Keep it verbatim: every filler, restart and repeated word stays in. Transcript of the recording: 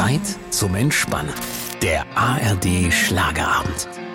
Zeit zum Entspannen. Der A R D Schlagerabend.